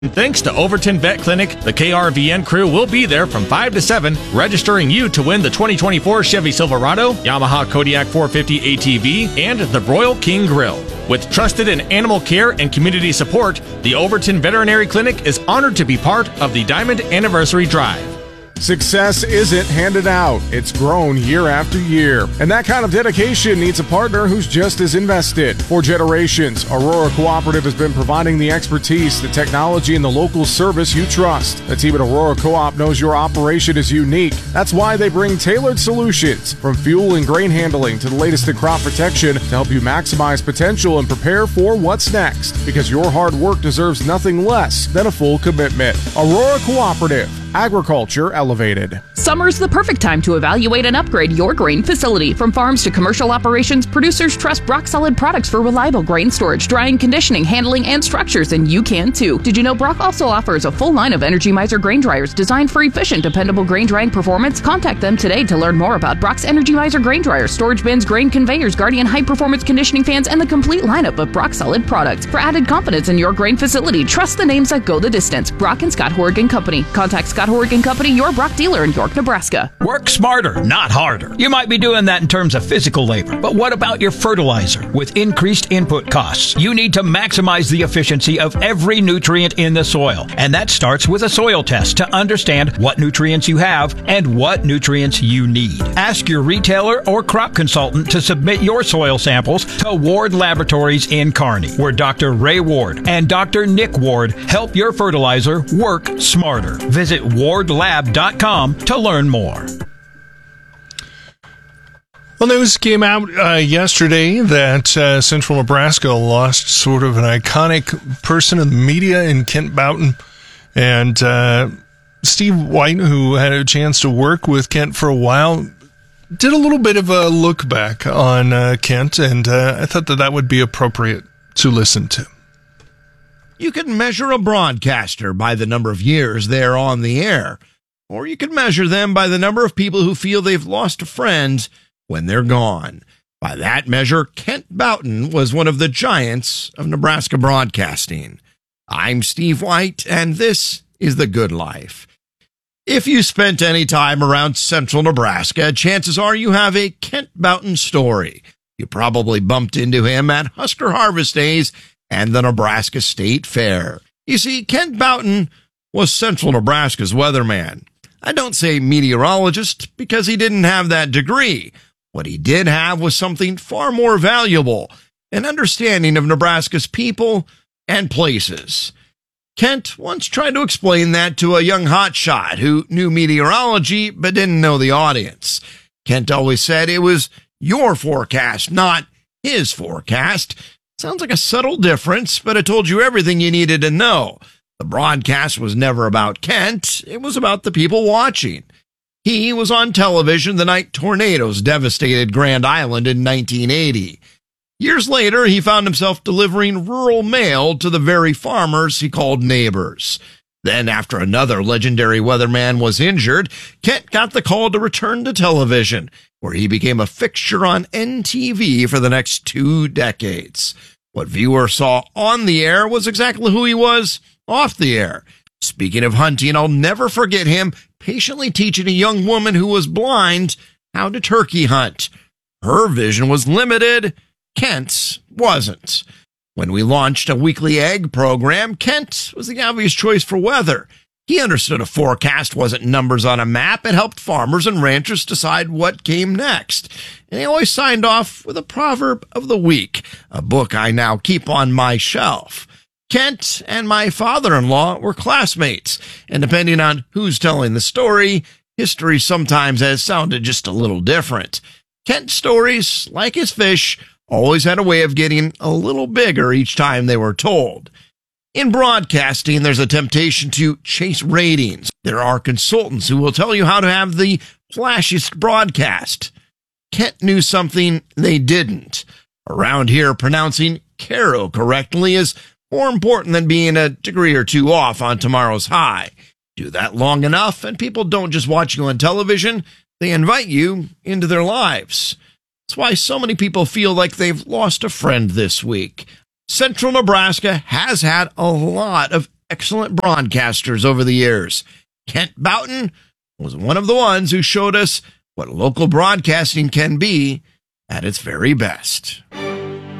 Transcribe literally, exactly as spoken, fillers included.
Thanks to Overton Vet Clinic, the K R V N crew will be there from five to seven, registering you to win the twenty twenty-four Chevy Silverado, Yamaha Kodiak four fifty A T V, and the Royal King Grill. With trusted and animal care and community support, the Overton Veterinary Clinic is honored to be part of the Diamond Anniversary Drive. Success isn't handed out, it's grown year after year. And that kind of dedication needs a partner who's just as invested. For generations, Aurora Cooperative has been providing the expertise, the technology, and the local service you trust. The team at Aurora Co-op knows your operation is unique. That's why they bring tailored solutions, from fuel and grain handling to the latest in crop protection, to help you maximize potential and prepare for what's next. Because your hard work deserves nothing less than a full commitment. Aurora Cooperative. Agriculture elevated. Summer's the perfect time to evaluate and upgrade your grain facility. From farms to commercial operations, producers trust Brock Solid products for reliable grain storage, drying, conditioning, handling, and structures, and you can too. Did you know Brock also offers a full line of Energy Mizer grain dryers designed for efficient, dependable grain drying performance? Contact them today to learn more about Brock's Energy Mizer grain dryers, storage bins, grain conveyors, Guardian high-performance conditioning fans, and the complete lineup of Brock Solid products. For added confidence in your grain facility, trust the names that go the distance. Brock and Scott Horrigan Company. Contact Scott Horrigan Company, your Brock dealer in York, Nebraska. Work smarter, not harder. You might be doing that in terms of physical labor, but what about your fertilizer? With increased input costs, you need to maximize the efficiency of every nutrient in the soil, and that starts with a soil test to understand what nutrients you have and what nutrients you need. Ask your retailer or crop consultant to submit your soil samples to Ward Laboratories in Kearney, where Doctor Ray Ward and Doctor Nick Ward help your fertilizer work smarter. Visit ward lab dot com to learn more. Well, news came out uh, yesterday that uh, Central Nebraska lost sort of an iconic person in the media in Kent Boughton. And uh, Steve White, who had a chance to work with Kent for a while, did a little bit of a look back on uh, Kent, and uh, I thought that that would be appropriate to listen to. You can measure a broadcaster by the number of years they're on the air, or you can measure them by the number of people who feel they've lost a friend when they're gone. By that measure, Kent Boughton was one of the giants of Nebraska broadcasting. I'm Steve White, and this is The Good Life. If you spent any time around central Nebraska, chances are you have a Kent Boughton story. You probably bumped into him at Husker Harvest Days and the Nebraska State Fair. You see, Kent Boughton was central Nebraska's weatherman. I don't say meteorologist because he didn't have that degree. What he did have was something far more valuable, an understanding of Nebraska's people and places. Kent once tried to explain that to a young hotshot who knew meteorology but didn't know the audience. Kent always said it was your forecast, not his forecast. Sounds like a subtle difference, but it told you everything you needed to know. The broadcast was never about Kent. It was about the people watching. He was on television the night tornadoes devastated Grand Island in nineteen eighty. Years later, he found himself delivering rural mail to the very farmers he called neighbors. Then, after another legendary weatherman was injured, Kent got the call to return to television, where he became a fixture on N T V for the next two decades. What viewers saw on the air was exactly who he was off the air. Speaking of hunting, I'll never forget him patiently teaching a young woman who was blind how to turkey hunt. Her vision was limited. Kent's wasn't. When we launched a weekly egg program, Kent was the obvious choice for weather. He understood a forecast wasn't numbers on a map. It helped farmers and ranchers decide what came next. And he always signed off with a proverb of the week, a book I now keep on my shelf. Kent and my father-in-law were classmates, and depending on who's telling the story, history sometimes has sounded just a little different. Kent's stories, like his fish, always had a way of getting a little bigger each time they were told. In broadcasting, there's a temptation to chase ratings. There are consultants who will tell you how to have the flashiest broadcast. Kent knew something they didn't. Around here, pronouncing Cairo correctly is more important than being a degree or two off on tomorrow's high. Do that long enough, and people don't just watch you on television, they invite you into their lives. That's why so many people feel like they've lost a friend this week. Central Nebraska has had a lot of excellent broadcasters over the years. Kent Boughton was one of the ones who showed us what local broadcasting can be at its very best.